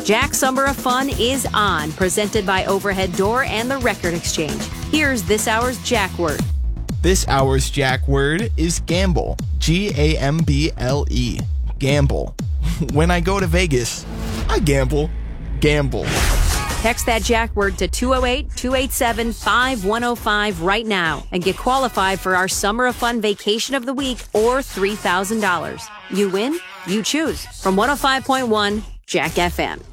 Jack Summer of Fun is on, presented by Overhead Door and the Record Exchange. Here's this hour's Jack word. This hour's Jack word is gamble. G-A-M-B-L-E. Gamble. When I go to Vegas, I gamble. Gamble. Text that Jack word to 208-287-5105 right now and get qualified for our Summer of Fun Vacation of the Week or $3,000. You win, you choose. From 105.1 Jack FM.